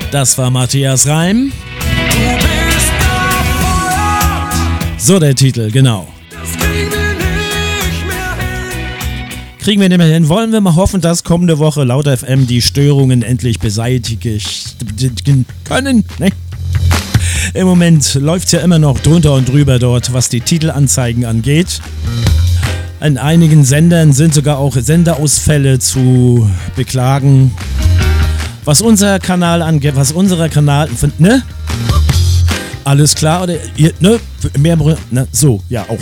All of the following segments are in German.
Das war Matthias Reim. So der Titel, genau. Kriegen wir nicht mehr hin. Wollen wir mal hoffen, dass kommende Woche laut FM die Störungen endlich beseitigen können? Ne? Im Moment läuft es ja immer noch drunter und drüber dort, was die Titelanzeigen angeht. An einigen Sendern sind sogar auch Senderausfälle zu beklagen. Was unser Kanal angeht, ne? Alles klar, oder? Ne? Mehr, ne? So, ja, auch.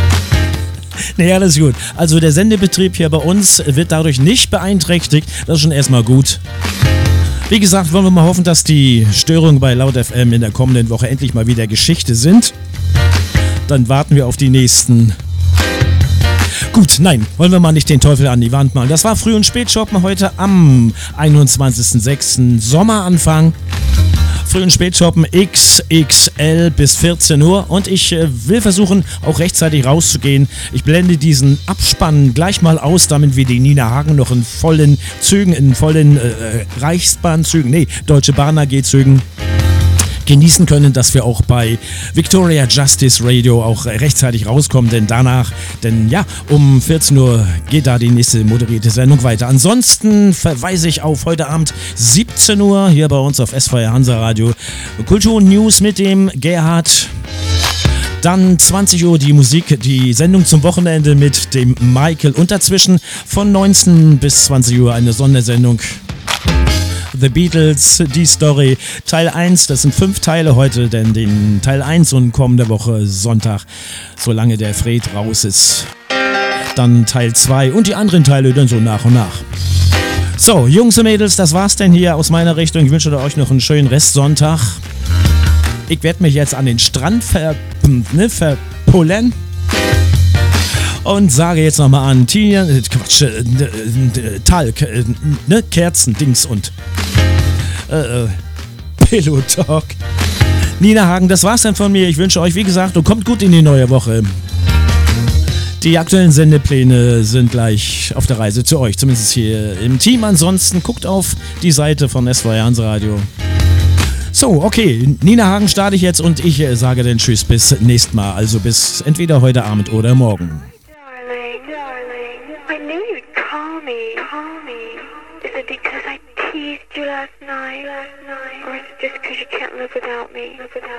Nee, alles gut. Also der Sendebetrieb hier bei uns wird dadurch nicht beeinträchtigt. Das ist schon erstmal gut. Wie gesagt, wollen wir mal hoffen, dass die Störungen bei Laut FM in der kommenden Woche endlich mal wieder Geschichte sind. Dann warten wir auf die nächsten. Gut, nein, wollen wir mal nicht den Teufel an die Wand malen. Das war Früh- und Spätshoppen heute am 21.06. Sommeranfang. Früh- und Spätshoppen XXL bis 14 Uhr und ich will versuchen, auch rechtzeitig rauszugehen. Ich blende diesen Abspann gleich mal aus, damit wir die Nina Hagen noch in vollen Zügen, in vollen Reichsbahnzügen, Deutsche Bahn AG Zügen genießen können, dass wir auch bei Victoria Justice Radio auch rechtzeitig rauskommen, denn um 14 Uhr geht da die nächste moderierte Sendung weiter. Ansonsten verweise ich auf heute Abend 17 Uhr hier bei uns auf SVR Hansa Radio Kultur News mit dem Gerhard. Dann 20 Uhr die Musik, die Sendung zum Wochenende mit dem Michael und dazwischen von 19 bis 20 Uhr eine Sondersendung. The Beatles, die Story, Teil 1, das sind 5 Teile heute, denn den Teil 1 und kommende Woche Sonntag, solange der Fred raus ist. Dann Teil 2 und die anderen Teile dann so nach und nach. So, Jungs und Mädels, das war's denn hier aus meiner Richtung. Ich wünsche euch noch einen schönen Restsonntag. Ich werde mich jetzt an den Strand verpullen. Und sage jetzt nochmal an Talk, Kerzen, Dings und Pillow Talk. Nina Hagen, das war's dann von mir. Ich wünsche euch, wie gesagt, kommt gut in die neue Woche. Die aktuellen Sendepläne sind gleich auf der Reise zu euch, zumindest hier im Team. Ansonsten guckt auf die Seite von SVR Hansa Radio. So, okay, Nina Hagen starte ich jetzt und ich sage dann Tschüss bis nächstes Mal. Also bis entweder heute Abend oder morgen. I knew you'd call me. Is it because I teased you last night? Or is it just because you can't live without me?